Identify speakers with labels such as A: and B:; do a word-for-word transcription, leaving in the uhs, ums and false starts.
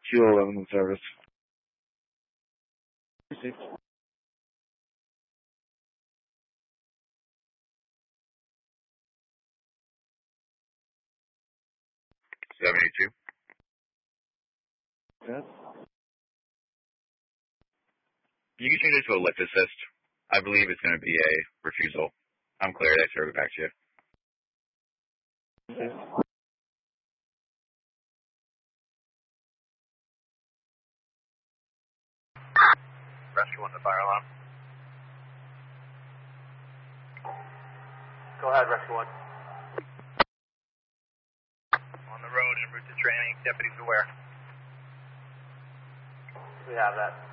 A: Kilo eleven in service.
B: seventy-two.
A: Yes.
B: You can change it to a lift assist. I believe it's going to be a refusal. I'm cleared. I serve it back to you.
A: Okay.
B: Rescue one, the fire alarm.
C: Go ahead, Rescue one.
B: On the road en route to training. Deputies aware.
C: We have that.